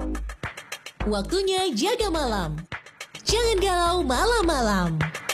Waktunya jaga malam. Jangan galau malam-malam.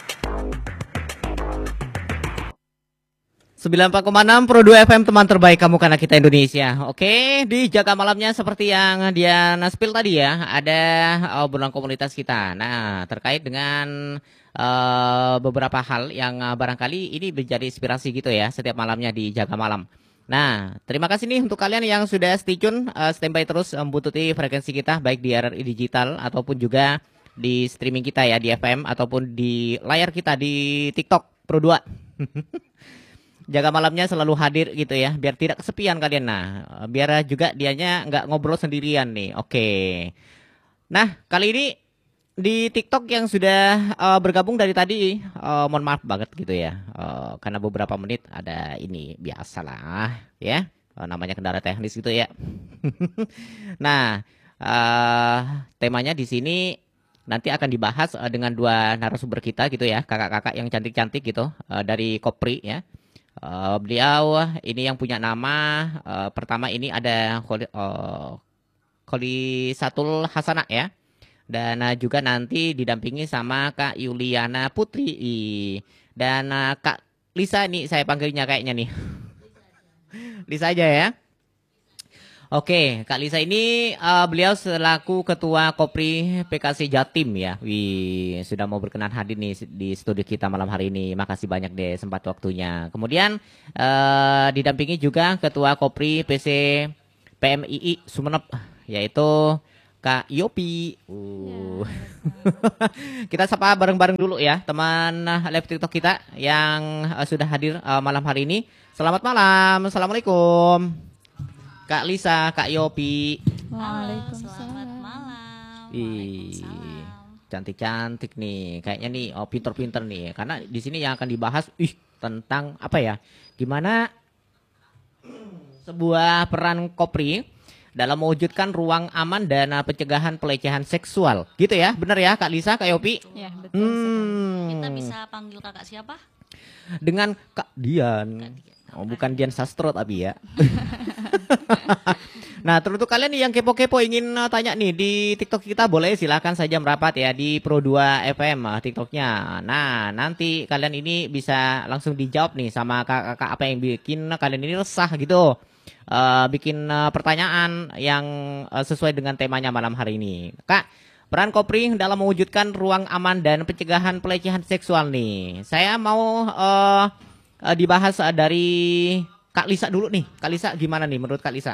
94,6 Pro 2 FM, teman terbaik kamu karena kita Indonesia. Oke, di jaga malamnya seperti yang dia spill tadi ya, ada obrolan komunitas kita. Nah, terkait dengan beberapa hal yang barangkali ini menjadi inspirasi gitu ya setiap malamnya di jaga malam. Nah, terima kasih nih untuk kalian yang sudah stay tune, standby terus membutuhkan frekuensi kita baik di RRI Digital ataupun juga di streaming kita ya di FM ataupun di layar kita di TikTok Pro 2. Jaga malamnya selalu hadir gitu ya, biar tidak kesepian kalian. Nah, biar juga dianya nggak ngobrol sendirian nih. Oke. Nah, kali ini di TikTok yang sudah bergabung dari tadi, mohon maaf banget gitu ya, karena beberapa menit ada ini biasalah ya, namanya kendala teknis gitu ya. Nah, temanya di sini nanti akan dibahas dengan dua narasumber kita gitu ya, kakak-kakak yang cantik-cantik gitu dari Kopri ya. Beliau ini yang punya nama pertama ini ada Kholisatul Hasanah ya. Dan juga nanti didampingi sama Kak Yuliana Putri. Dan Kak Lisa nih saya panggilnya kayaknya nih. Lisa aja ya. Oke, Kak Lisa ini beliau selaku Ketua Kopri PKC Jatim ya. Wih, sudah mau berkenan hadir nih di studio kita malam hari ini. Makasih banyak deh sempat waktunya. Kemudian didampingi juga Ketua Kopri PC PMII Sumeneb yaitu Kak Yopi. Kita sapa bareng-bareng dulu ya teman live TikTok kita yang sudah hadir malam hari ini. Selamat malam. Assalamualaikum. Kak Lisa, Kak Yopi. Waalaikumsalam. Selamat malam. Ih, cantik-cantik nih. Kayaknya nih pinter-pinter nih. Karena di sini yang akan dibahas tentang apa ya? Gimana sebuah peran Kopri dalam mewujudkan ruang aman dan pencegahan pelecehan seksual. Gitu ya? Bener ya Kak Lisa, Kak Yopi? Ya, betul. Kita bisa panggil kakak siapa? Dengan Kak Dian. Oh, bukan Dian Sastro tapi ya. Nah, teruntuk kalian nih yang kepo-kepo ingin tanya nih di TikTok kita boleh silahkan saja merapat ya di Pro 2 FM TikToknya. Nah, nanti kalian ini bisa langsung dijawab nih sama kakak-kakak apa yang bikin kalian ini resah gitu. Bikin pertanyaan yang sesuai dengan temanya malam hari ini. Kak, peran Kopri dalam mewujudkan ruang aman dan pencegahan pelecehan seksual nih. Saya mau dibahas dari Kak Lisa dulu nih. Kak Lisa gimana nih menurut Kak Lisa?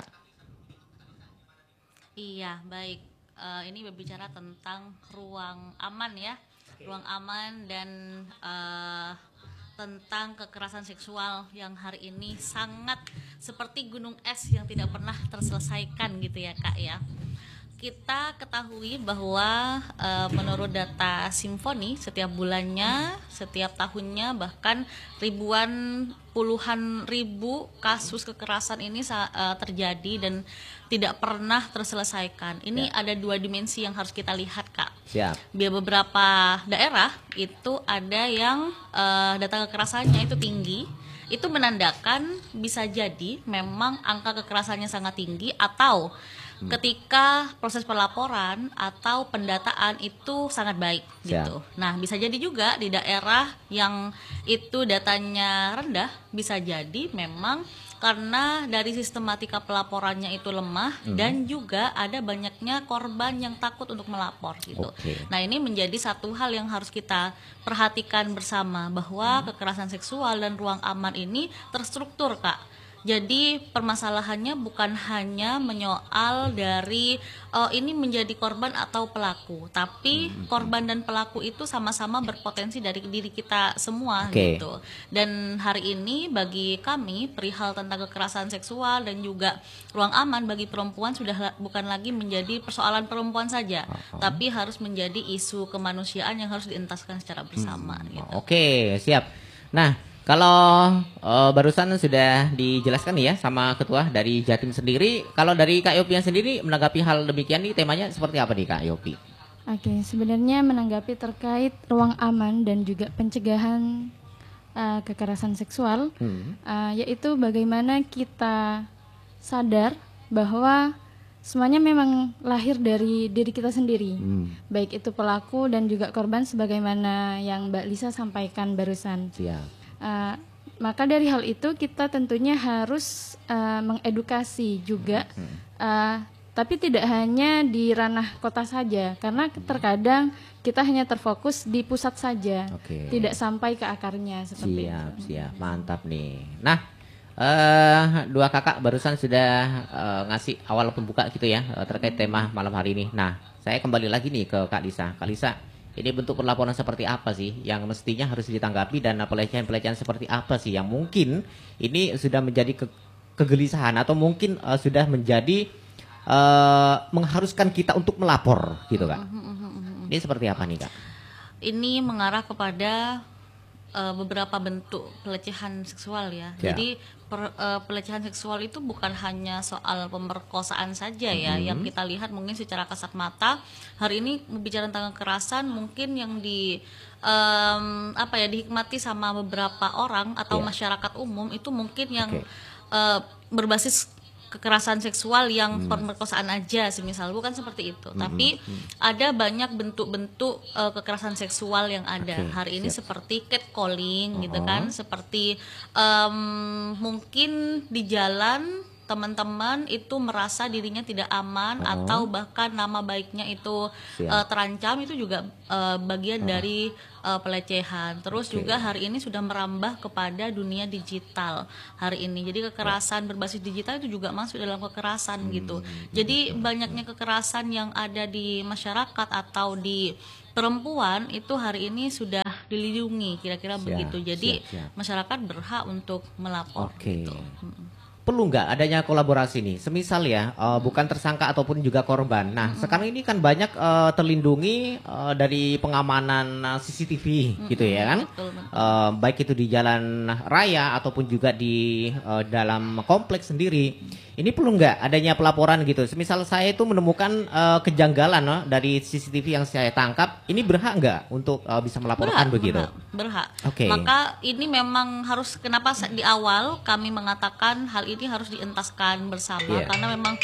Iya, baik. Ini berbicara tentang ruang aman ya. Ruang aman dan tentang kekerasan seksual yang hari ini sangat seperti gunung es yang tidak pernah terselesaikan gitu ya Kak ya. Kita ketahui bahwa menurut data Simfoni setiap bulannya, setiap tahunnya bahkan puluhan ribu kasus kekerasan ini terjadi dan tidak pernah terselesaikan. Ini ada dua dimensi yang harus kita lihat Kak. Siap. Biar beberapa daerah itu ada yang data kekerasannya itu tinggi. Itu menandakan bisa jadi memang angka kekerasannya sangat tinggi atau ketika proses pelaporan atau pendataan itu sangat baik gitu. Nah, bisa jadi juga di daerah yang itu datanya rendah bisa jadi memang karena dari sistematika pelaporannya itu lemah dan juga ada banyaknya korban yang takut untuk melapor gitu. Nah, ini menjadi satu hal yang harus kita perhatikan bersama bahwa kekerasan seksual dan ruang aman ini terstruktur Kak. Jadi permasalahannya bukan hanya menyoal dari ini menjadi korban atau pelaku, tapi korban dan pelaku itu sama-sama berpotensi dari diri kita semua gitu. Dan hari ini bagi kami perihal tentang kekerasan seksual dan juga ruang aman bagi perempuan sudah bukan lagi menjadi persoalan perempuan saja, tapi harus menjadi isu kemanusiaan yang harus dientaskan secara bersama gitu. Oke, siap. Nah, kalau barusan sudah dijelaskan nih ya sama ketua dari Jatim sendiri, kalau dari Kak Yopi sendiri menanggapi hal demikian nih temanya seperti apa nih Kak Yopi? Oke, sebenarnya menanggapi terkait ruang aman dan juga pencegahan kekerasan seksual, yaitu bagaimana kita sadar bahwa semuanya memang lahir dari diri kita sendiri, baik itu pelaku dan juga korban sebagaimana yang Mbak Lisa sampaikan barusan. Siap. Maka dari hal itu kita tentunya harus mengedukasi juga, tapi tidak hanya di ranah kota saja, karena terkadang kita hanya terfokus di pusat saja, tidak sampai ke akarnya seperti itu. Siap, mantap nih. Nah, dua kakak barusan sudah ngasih awal pembuka gitu ya terkait tema malam hari ini. Nah, saya kembali lagi nih ke Kak Lisa. Kak Lisa, ini bentuk perlaporan seperti apa sih yang mestinya harus ditanggapi, dan pelecehan-pelecehan seperti apa sih yang mungkin ini sudah menjadi kegelisahan atau mungkin sudah menjadi mengharuskan kita untuk melapor gitu Kak. Ini seperti apa nih Kak? Ini mengarah kepada beberapa bentuk pelecehan seksual ya. Jadi pelecehan seksual itu bukan hanya soal pemerkosaan saja ya yang kita lihat mungkin secara kasat mata. Hari ini bicara tentang kekerasan mungkin yang dihikmati sama beberapa orang atau masyarakat umum itu mungkin yang berbasis kekerasan seksual yang pemerkosaan aja semisal, bukan seperti itu. Tapi ada banyak bentuk-bentuk kekerasan seksual yang ada hari ini seperti catcalling gitu kan, seperti mungkin di jalan teman-teman itu merasa dirinya tidak aman atau bahkan nama baiknya itu terancam, itu juga bagian dari pelecehan. Terus juga hari ini sudah merambah kepada dunia digital hari ini. Jadi kekerasan berbasis digital itu juga masuk dalam kekerasan gitu. Jadi banyaknya kekerasan yang ada di masyarakat atau di perempuan itu hari ini sudah dilindungi kira-kira begitu. Jadi masyarakat berhak untuk melapor gitu. Perlu nggak adanya kolaborasi nih, semisal ya bukan tersangka ataupun juga korban. Nah sekarang ini kan banyak terlindungi dari pengamanan CCTV gitu ya kan, baik itu di jalan raya ataupun juga di dalam kompleks sendiri. Ini perlu nggak adanya pelaporan gitu, semisal saya itu menemukan kejanggalan dari CCTV yang saya tangkap, ini berhak nggak untuk bisa melaporkan begitu? Berhak. Maka ini memang harus, kenapa di awal kami mengatakan hal ini harus dientaskan bersama karena memang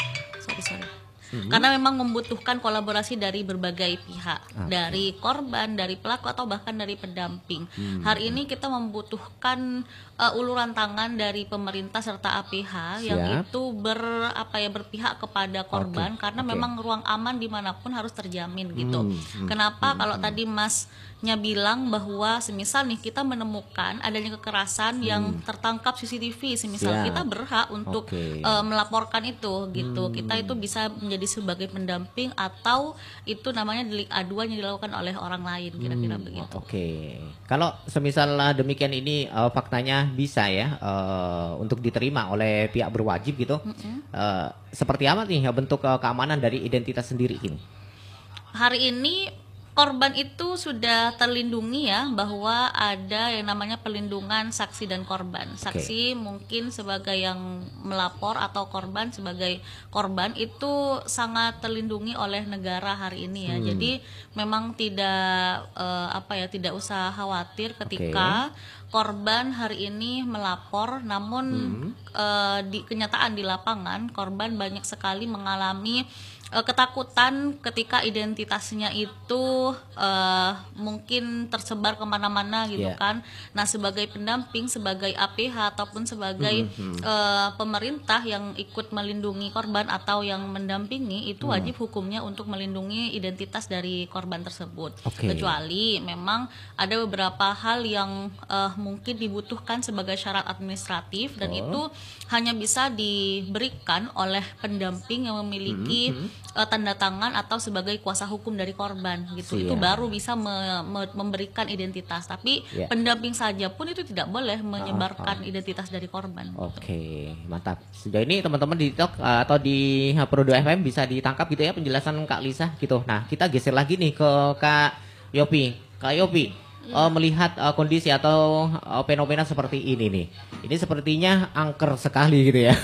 karena memang membutuhkan kolaborasi dari berbagai pihak, dari korban, dari pelaku atau bahkan dari pendamping. Hari ini kita membutuhkan uluran tangan dari pemerintah serta APH yang itu berpihak kepada korban karena memang ruang aman dimanapun harus terjamin gitu. Kenapa kalau tadi Masnya bilang bahwa semisal nih kita menemukan adanya kekerasan yang tertangkap CCTV, semisal kita berhak untuk melaporkan itu gitu. Kita itu bisa menjadi sebagai pendamping atau itu namanya delik aduan yang dilakukan oleh orang lain kira-kira begitu. Kalau semisal demikian ini faktanya bisa ya untuk diterima oleh pihak berwajib gitu. Seperti apa nih bentuk keamanan dari identitas sendiri ini? Hari ini korban itu sudah terlindungi ya, bahwa ada yang namanya pelindungan saksi dan korban. Saksi mungkin sebagai yang melapor atau korban sebagai korban itu sangat terlindungi oleh negara hari ini ya. Jadi memang tidak tidak usah khawatir ketika korban hari ini melapor, namun di kenyataan di lapangan korban banyak sekali mengalami ketakutan ketika identitasnya itu mungkin tersebar kemana-mana gitu kan. Nah sebagai pendamping, sebagai APH ataupun sebagai pemerintah yang ikut melindungi korban atau yang mendampingi, itu wajib hukumnya untuk melindungi identitas dari korban tersebut. Kecuali memang ada beberapa hal yang mungkin dibutuhkan sebagai syarat administratif dan itu hanya bisa diberikan oleh pendamping yang memiliki tanda tangan atau sebagai kuasa hukum dari korban gitu. Itu baru bisa memberikan identitas. Tapi pendamping saja pun itu tidak boleh menyebarkan identitas dari korban. Mantap. Sejauh ini teman-teman di TikTok atau di Pro 2 FM bisa ditangkap gitu ya penjelasan Kak Lisa gitu. Nah kita geser lagi nih ke Kak Yopi. Kak Yopi, melihat kondisi atau fenomena seperti ini nih, ini sepertinya angker sekali gitu ya.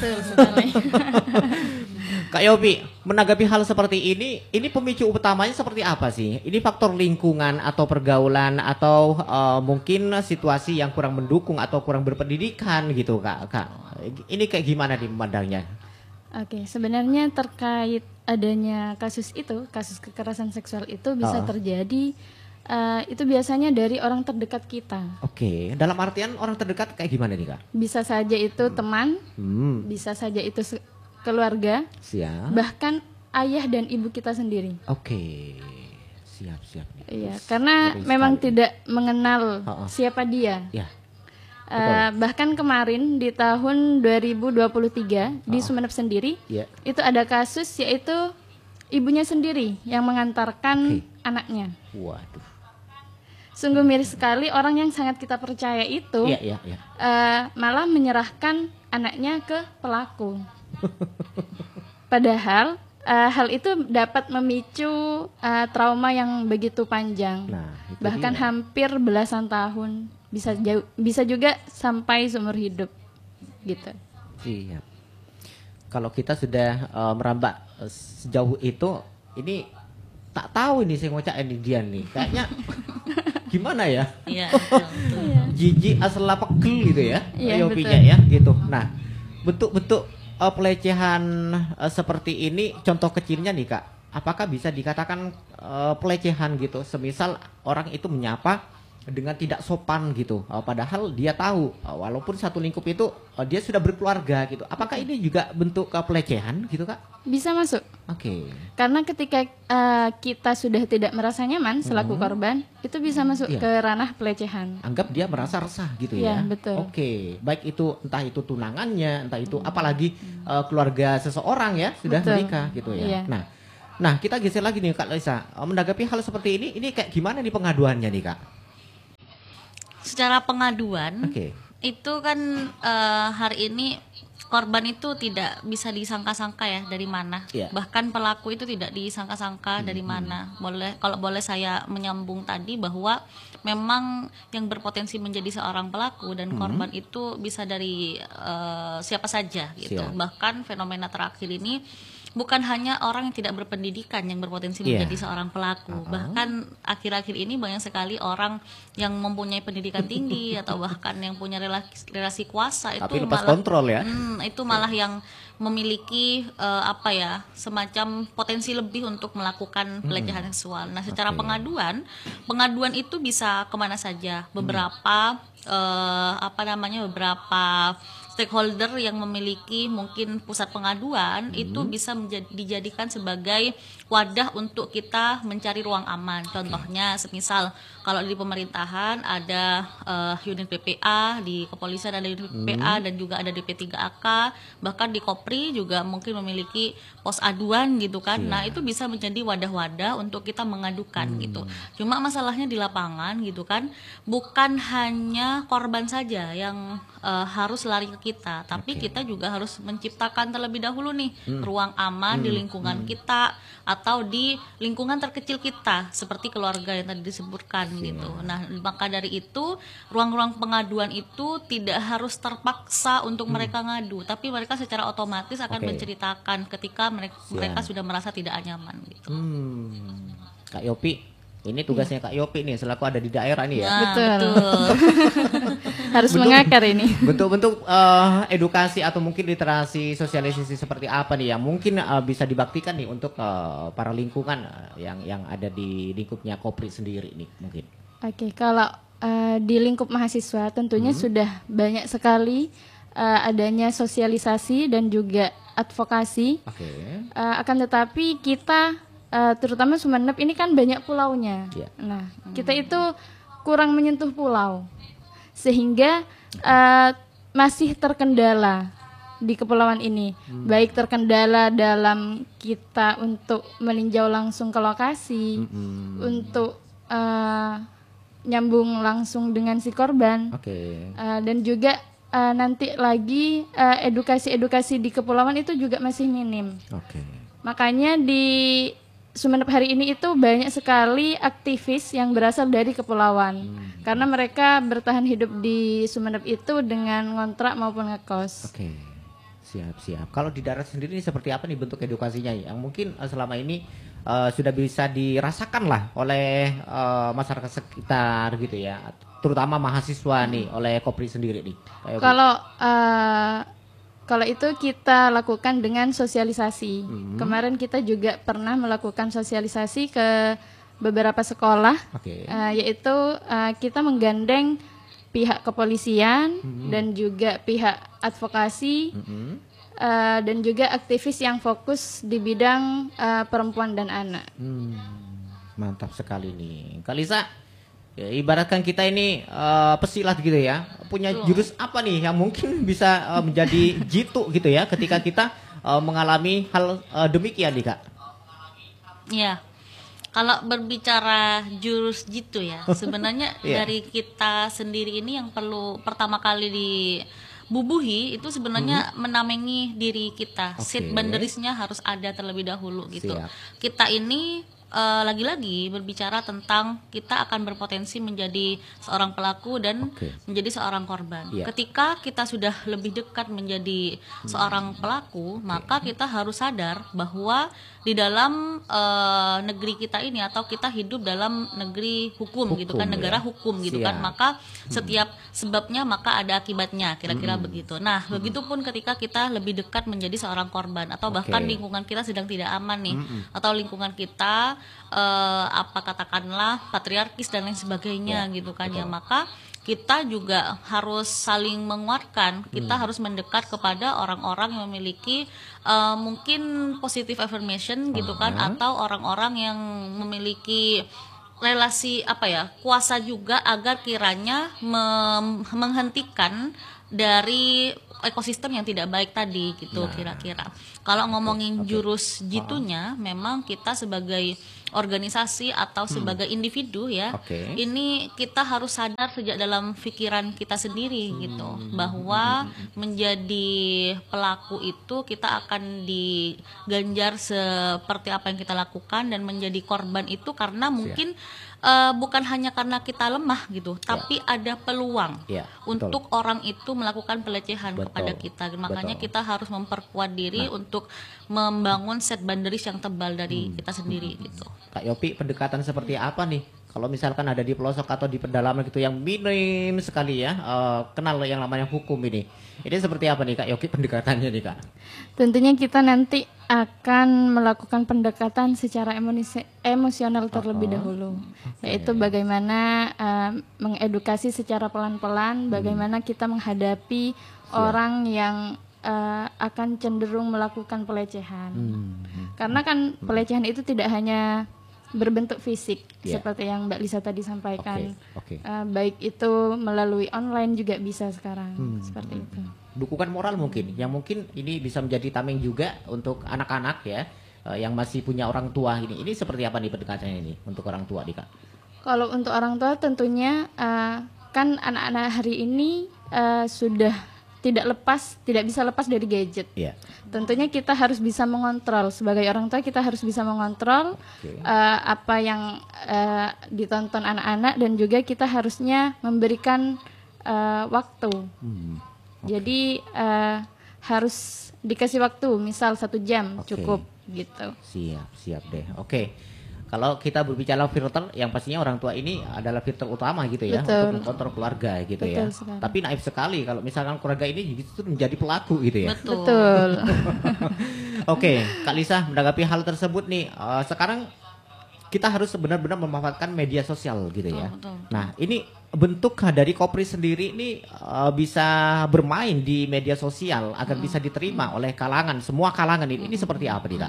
Kak Yopi, menanggapi hal seperti ini pemicu utamanya seperti apa sih? Ini faktor lingkungan atau pergaulan atau mungkin situasi yang kurang mendukung atau kurang berpendidikan gitu Kak. Ini kayak gimana nih memandangnya? Oke, sebenarnya terkait adanya kasus itu, kasus kekerasan seksual itu bisa terjadi itu biasanya dari orang terdekat kita. Oke, dalam artian orang terdekat kayak gimana nih Kak? Bisa saja itu teman, bisa saja itu keluarga, Siap. bahkan ayah dan ibu kita sendiri. Oke, siap. Iya, karena Ngeri memang sekali. tidak mengenal siapa dia. Ya, Bahkan kemarin di tahun 2023 di Sumeneb sendiri ya. itu ada kasus yaitu ibunya sendiri yang mengantarkan anaknya. Waduh. Sungguh miris sekali orang yang sangat kita percaya itu Iya. malah menyerahkan anaknya ke pelaku. Padahal hal itu dapat memicu trauma yang begitu panjang, Nah, itu bahkan dia. hampir belasan tahun, bisa juga sampai seumur hidup, gitu. Siap. Kalau kita sudah merambak sejauh itu, ini tak tahu ini saya ngocak ini dia nih. Kayaknya gimana ya? Iya, betul. Jijik asal pegel gitu ya. Iya, Yopinya betul. ya gitu. Nah, bentuk-bentuk pelecehan seperti ini contoh kecilnya nih Kak. Apakah bisa dikatakan pelecehan gitu? Semisal orang itu menyapa dengan tidak sopan gitu, padahal dia tahu walaupun satu lingkup itu dia sudah berkeluarga gitu. Apakah ini juga bentuk pelecehan gitu Kak? Bisa masuk, Oke. karena ketika kita sudah tidak merasa nyaman selaku korban, itu bisa masuk Iya. ke ranah pelecehan. Anggap dia merasa resah gitu Iya, ya. betul. Oke, baik itu entah itu tunangannya, entah itu apalagi keluarga seseorang ya sudah Betul. menikah gitu ya. Iya. Nah kita geser lagi nih Kak Lisa, menanggapi hal seperti ini kayak gimana nih pengaduannya nih Kak? Secara pengaduan Oke. itu kan hari ini korban itu tidak bisa disangka-sangka ya dari mana. Iya. Bahkan pelaku itu tidak disangka-sangka dari mana. Kalau boleh saya menyambung tadi bahwa memang yang berpotensi menjadi seorang pelaku dan korban itu bisa dari siapa saja gitu. Siap. Bahkan fenomena terakhir ini bukan hanya orang yang tidak berpendidikan yang berpotensi Iya. menjadi seorang pelaku. Bahkan akhir-akhir ini banyak sekali orang yang mempunyai pendidikan tinggi atau bahkan yang punya relasi kuasa Tapi itu lepas malah kontrol ya. itu malah yang memiliki semacam potensi lebih untuk melakukan pelecehan seksual. Nah, secara Oke. pengaduan itu bisa kemana saja. Beberapa beberapa stakeholder yang memiliki mungkin pusat pengaduan itu bisa dijadikan sebagai wadah untuk kita mencari ruang aman. Contohnya, semisal kalau di pemerintahan ada unit PPA, di kepolisian ada unit PPA dan juga ada DP3AK, bahkan di Kopri juga mungkin memiliki pos aduan gitu kan. Nah, itu bisa menjadi wadah-wadah untuk kita mengadukan gitu. Cuma masalahnya di lapangan gitu kan, bukan hanya korban saja yang harus lari ke kita, tapi kita juga harus menciptakan terlebih dahulu nih ruang aman di lingkungan kita atau di lingkungan terkecil kita seperti keluarga yang tadi disebutkan gitu. Nah, maka dari itu ruang-ruang pengaduan itu tidak harus terpaksa untuk mereka ngadu, tapi mereka secara otomatis akan menceritakan ketika mereka sudah merasa tidak nyaman gitu. Kak Yopi, ini tugasnya Kak Yopi nih selaku ada di daerah nih ya. Nah, Betul. betul. Harus mengakar ini. Bentuk-bentuk edukasi atau mungkin literasi sosialisasi seperti apa nih yang mungkin bisa dibaktikan nih untuk para lingkungan yang ada di lingkupnya Kopri sendiri nih mungkin. Oke, kalau di lingkup mahasiswa tentunya sudah banyak sekali adanya sosialisasi dan juga advokasi. Oke. Akan tetapi kita terutama Sumeneb ini kan banyak pulaunya. Iya. Nah, kita itu kurang menyentuh pulau sehingga masih terkendala di kepulauan ini. Baik terkendala dalam kita untuk meninjau langsung ke lokasi, untuk nyambung langsung dengan si korban. Oke. Dan juga nanti lagi edukasi-edukasi di kepulauan itu juga masih minim. Oke. Makanya di Sumeneb hari ini itu banyak sekali aktivis yang berasal dari kepulauan. Karena mereka bertahan hidup di Sumeneb itu dengan ngontrak maupun ngekos. Oke. Siap. Kalau di daerah sendiri ini seperti apa nih bentuk edukasinya yang mungkin selama ini sudah bisa dirasakan lah oleh masyarakat sekitar gitu ya, terutama mahasiswa nih oleh Kopri sendiri nih. Kayak Kalau Kalau itu kita lakukan dengan sosialisasi. Kemarin kita juga pernah melakukan sosialisasi ke beberapa sekolah, yaitu kita menggandeng pihak kepolisian dan juga pihak advokasi dan juga aktivis yang fokus di bidang perempuan dan anak. Mantap sekali nih, Kak Lisa. Ya, ibaratkan kita ini pesilat gitu ya, punya jurus apa nih yang mungkin bisa menjadi jitu gitu ya ketika kita mengalami hal demikian nih Kak? Ya, kalau berbicara jurus jitu ya, sebenarnya dari kita sendiri ini yang perlu pertama kali dibubuhi itu sebenarnya menamengi diri kita. Set boundariesnya harus ada terlebih dahulu gitu. Siap. Kita ini lagi-lagi berbicara tentang kita akan berpotensi menjadi seorang pelaku dan menjadi seorang korban. Ketika kita sudah lebih dekat menjadi seorang pelaku, maka kita harus sadar bahwa di dalam negeri kita ini atau kita hidup dalam negeri hukum gitu kan, negara hukum gitu kan, maka setiap sebabnya maka ada akibatnya, kira-kira begitu. Nah, begitupun ketika kita lebih dekat menjadi seorang korban atau bahkan lingkungan kita sedang tidak aman nih, atau lingkungan kita katakanlah patriarkis dan lain sebagainya gitu kan, ya maka kita juga harus saling menguatkan. Kita harus mendekat kepada orang-orang yang memiliki mungkin positive affirmation gitu kan, atau orang-orang yang memiliki relasi kuasa juga agar kiranya menghentikan dari ekosistem yang tidak baik tadi gitu kira-kira. Kalau ngomongin jurus jitunya, memang kita sebagai organisasi atau sebagai individu ya, ini kita harus sadar sejak dalam pikiran kita sendiri gitu, bahwa menjadi pelaku itu kita akan diganjar seperti apa yang kita lakukan, dan menjadi korban itu karena mungkin bukan hanya karena kita lemah gitu, tapi ada peluang untuk orang itu melakukan pelecehan kepada kita. Makanya kita harus memperkuat diri untuk membangun set boundaries yang tebal dari kita sendiri gitu. Kak Yopi, pendekatan seperti apa nih? Kalau misalkan ada di pelosok atau di pedalaman gitu yang minim sekali ya, kenal yang namanya hukum ini. Ini seperti apa nih Kak Yopi pendekatannya nih Kak? Tentunya kita nanti akan melakukan pendekatan secara emosional terlebih dahulu, yaitu bagaimana mengedukasi secara pelan-pelan, bagaimana kita menghadapi orang yang akan cenderung melakukan pelecehan. Karena kan pelecehan itu tidak hanya berbentuk fisik seperti yang Mbak Lisa tadi sampaikan, baik itu melalui online juga bisa sekarang, seperti itu. Dukungan moral mungkin, yang mungkin ini bisa menjadi tameng juga untuk anak-anak ya, yang masih punya orang tua ini. Ini seperti apa nih pendekatannya ini untuk orang tua nih Kak? Kalau untuk orang tua tentunya kan anak-anak hari ini sudah tidak bisa lepas dari gadget. Tentunya kita harus bisa mengontrol, sebagai orang tua kita harus bisa mengontrol apa yang ditonton anak-anak, dan juga kita harusnya memberikan waktu. Jadi harus dikasih waktu, misal 1 jam cukup gitu. Siap deh. Kalau kita berbicara filter, yang pastinya orang tua ini adalah filter utama gitu ya, untuk mengkontrol keluarga gitu ya. Sekali. Tapi naif sekali kalau misalkan keluarga ini justru menjadi pelaku gitu ya. Betul. Kak Lisa, menanggapi hal tersebut nih, sekarang kita harus benar-benar memanfaatkan media sosial gitu ya. Nah, ini bentuk dari Kopri sendiri ini bisa bermain di media sosial agar bisa diterima oleh semua kalangan ini. Ini seperti apa nih Kak?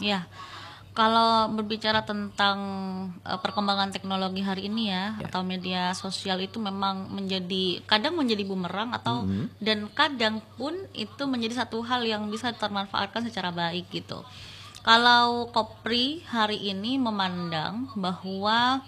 Kalau berbicara tentang perkembangan teknologi hari ini atau media sosial itu memang kadang menjadi bumerang atau dan kadang pun itu menjadi satu hal yang bisa termanfaatkan secara baik gitu. Kalau Kopri hari ini memandang bahwa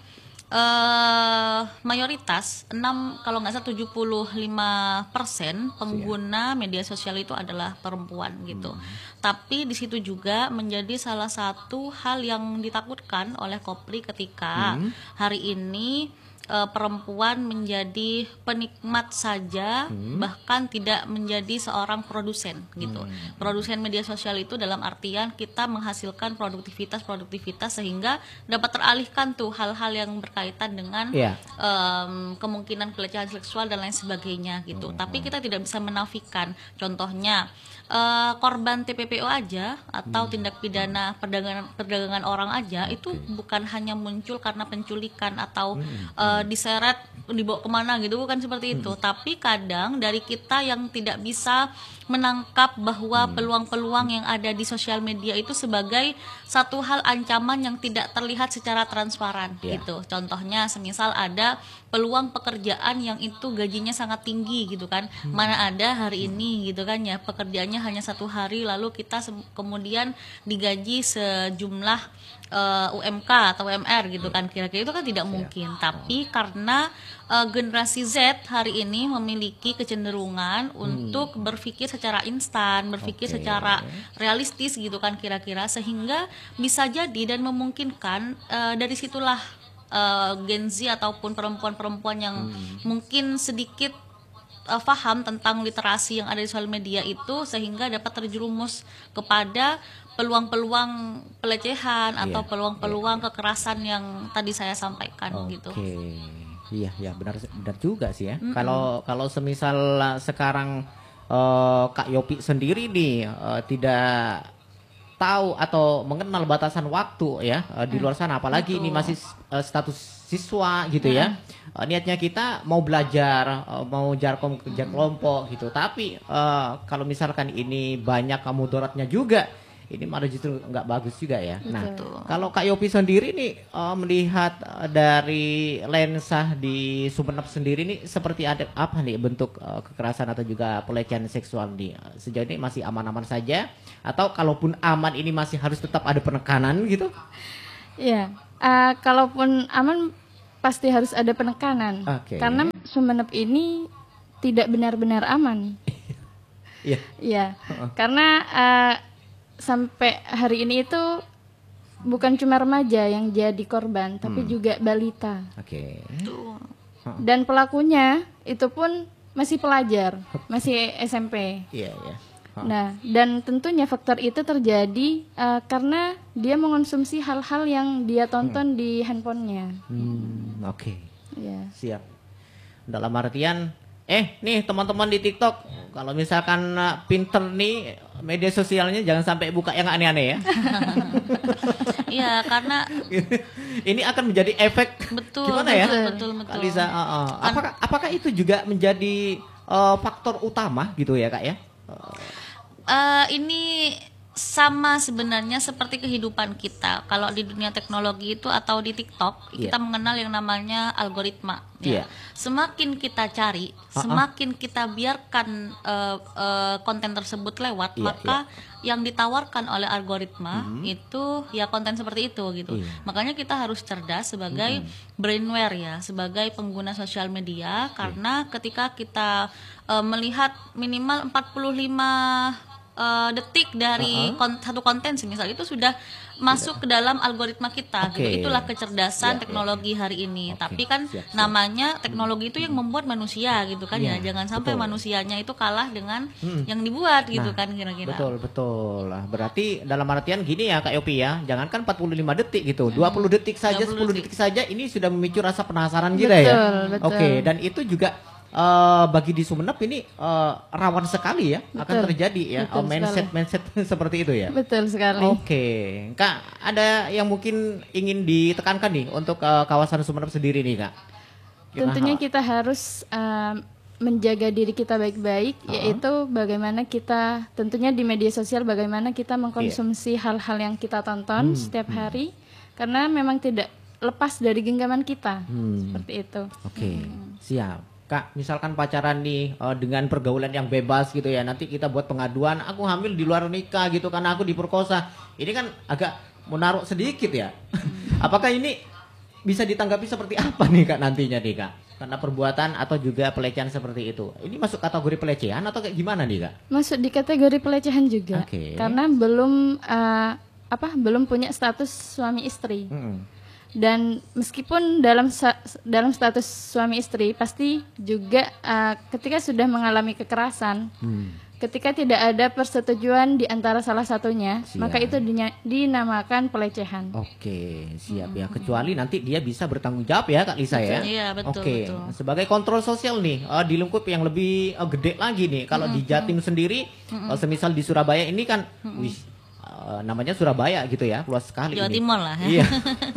mayoritas kalau nggak salah 75% pengguna media sosial itu adalah perempuan gitu. Tapi di situ juga menjadi salah satu hal yang ditakutkan oleh Kopri ketika hari ini perempuan menjadi penikmat saja, bahkan tidak menjadi seorang produsen gitu. Produsen media sosial itu dalam artian kita menghasilkan produktivitas sehingga dapat teralihkan tuh hal-hal yang berkaitan dengan kemungkinan pelecehan seksual dan lain sebagainya gitu. Tapi kita tidak bisa menafikan, contohnya korban TPPO aja atau tindak pidana perdagangan orang aja itu bukan hanya muncul karena penculikan atau diseret dibawa kemana gitu, bukan seperti itu, tapi kadang dari kita yang tidak bisa menangkap bahwa peluang-peluang yang ada di sosial media itu sebagai satu hal ancaman yang tidak terlihat secara transparan gitu. Contohnya semisal ada peluang pekerjaan yang itu gajinya sangat tinggi gitu kan, mana ada hari ini gitu kan ya, pekerjaannya hanya 1 hari lalu kita kemudian digaji sejumlah UMK atau UMR gitu kan, kira-kira itu kan tidak mungkin. Tapi karena generasi Z hari ini memiliki kecenderungan untuk berpikir secara instan, berpikir secara realistis gitu kan kira-kira, sehingga bisa jadi dan memungkinkan dari situlah Gen Z ataupun perempuan-perempuan yang mungkin sedikit paham tentang literasi yang ada di sosial media itu, sehingga dapat terjerumus kepada peluang-peluang pelecehan atau peluang-peluang kekerasan yang tadi saya sampaikan gitu. Iya, benar juga sih ya. Kalau semisal sekarang Kak Yopi sendiri nih tidak tahu atau mengenal batasan waktu ya di luar sana, apalagi ini masih status siswa gitu ya. Niatnya kita mau belajar, mau jarkom kerja kelompok gitu. Tapi kalau misalkan ini banyak mudaratnya juga, ini malah justru nggak bagus juga ya. Nah, kalau Kak Yopi sendiri nih melihat dari lensa di Sumeneb sendiri nih, seperti ada apa nih bentuk kekerasan atau juga pelecehan seksual nih? Sejauh ini masih aman-aman saja, atau kalaupun aman ini masih harus tetap ada penekanan gitu? Iya, kalaupun aman pasti harus ada penekanan, karena Sumeneb ini tidak benar-benar aman. Iya, karena sampai hari ini itu bukan cuma remaja yang jadi korban, tapi juga balita. Dan pelakunya itu pun masih pelajar, masih SMP. Nah, dan tentunya faktor itu terjadi karena dia mengonsumsi hal-hal yang dia tonton di handphonenya. Siap. Dalam artian nih teman-teman di TikTok, kalau misalkan pinter nih media sosialnya, jangan sampai buka yang aneh-aneh ya. Iya, karena ini akan menjadi efek gimana ya? Betul. Kalisa, apakah itu juga menjadi faktor utama gitu ya Kak ya? Ini sama sebenarnya seperti kehidupan kita. Kalau di dunia teknologi itu atau di TikTok, kita mengenal yang namanya algoritma. Semakin kita cari, semakin kita biarkan konten tersebut lewat, maka yang ditawarkan oleh algoritma itu ya konten seperti itu gitu. Makanya kita harus cerdas sebagai brainware ya, sebagai pengguna sosial media, karena ketika kita melihat minimal 45 detik dari satu konten semisal, itu sudah masuk ke dalam algoritma kita gitu. Itulah kecerdasan teknologi hari ini. Tapi kan namanya teknologi itu yang membuat manusia gitu kan ya. Jangan sampai manusianya itu kalah dengan yang dibuat gitu kan kira-kira. Betul. Berarti dalam artian gini ya Kak Yopi ya, jangankan 45 detik gitu, 20 detik saja, 10 detik saja ini sudah memicu rasa penasaran kita ya. Dan itu juga bagi di Sumeneb ini rawan sekali ya, akan terjadi ya mindset seperti itu ya. Betul sekali. Kak, ada yang mungkin ingin ditekankan nih untuk kawasan Sumeneb sendiri nih Kak? Tentunya kita harus menjaga diri kita baik-baik, yaitu bagaimana kita tentunya di media sosial, bagaimana kita mengkonsumsi hal-hal yang kita tonton setiap hari, karena memang tidak lepas dari genggaman kita. Seperti itu. Siap. Kak, misalkan pacaran nih dengan pergaulan yang bebas gitu ya, nanti kita buat pengaduan, aku hamil di luar nikah gitu karena aku diperkosa. Ini kan agak menaruh sedikit ya. Apakah ini bisa ditanggapi seperti apa nih Kak nantinya nih Kak? Karena perbuatan atau juga pelecehan seperti itu. Ini masuk kategori pelecehan atau kayak gimana nih Kak? Masuk di kategori pelecehan juga. Karena belum punya status suami istri. Dan meskipun dalam status suami istri, pasti juga ketika sudah mengalami kekerasan, ketika tidak ada persetujuan di antara salah satunya, Siap. maka itu dinamakan pelecehan. Oke, siap ya. Kecuali nanti dia bisa bertanggung jawab ya Kak Lisa ya. Iya, betul, Oke, betul. sebagai kontrol sosial nih di lingkup yang lebih gede lagi nih. Kalau di Jatim sendiri, semisal di Surabaya ini kan, wih, namanya Surabaya gitu ya, luas sekali. Jawa ini. Timur lah ya. Iya.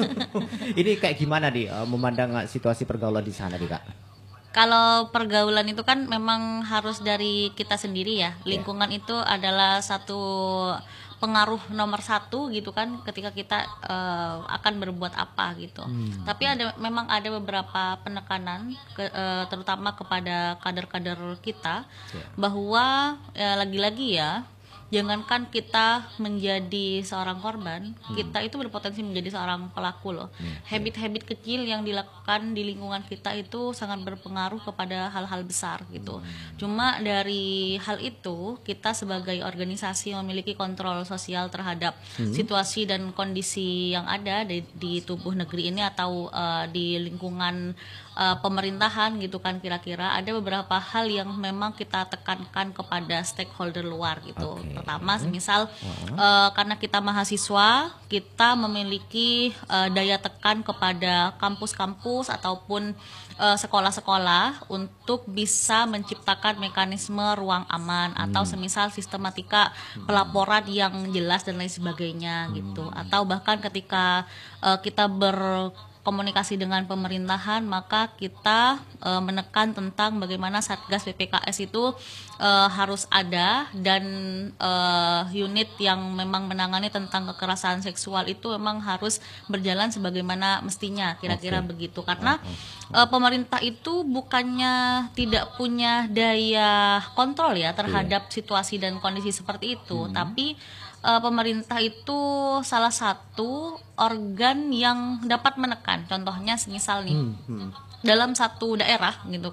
Ini kayak gimana nih memandang situasi pergaulan di sana nih Kak? Kalau pergaulan itu kan memang harus dari kita sendiri ya. Lingkungan itu adalah satu pengaruh nomor satu gitu kan ketika kita akan berbuat apa gitu. Tapi memang ada beberapa penekanan terutama kepada kader-kader kita bahwa lagi-lagi ya, jangankan kita menjadi seorang korban, kita itu berpotensi menjadi seorang pelaku loh. Habit-habit kecil yang dilakukan di lingkungan kita itu sangat berpengaruh kepada hal-hal besar gitu. Cuma dari hal itu, kita sebagai organisasi memiliki kontrol sosial terhadap situasi dan kondisi yang ada di tubuh negeri ini atau di lingkungan pemerintahan gitu kan, kira-kira ada beberapa hal yang memang kita tekankan kepada stakeholder luar gitu. Pertama, semisal karena kita mahasiswa, kita memiliki daya tekan kepada kampus-kampus ataupun sekolah-sekolah untuk bisa menciptakan mekanisme ruang aman atau semisal sistematika pelaporan yang jelas dan lain sebagainya gitu. Atau bahkan ketika kita komunikasi dengan pemerintahan, maka kita menekan tentang bagaimana Satgas PPKS itu harus ada dan unit yang memang menangani tentang kekerasan seksual itu memang harus berjalan sebagaimana mestinya, kira-kira begitu. Karena pemerintah itu bukannya tidak punya daya kontrol ya terhadap situasi dan kondisi seperti itu, tapi pemerintah itu salah satu organ yang dapat menekan. Contohnya semisal nih dalam satu daerah gitu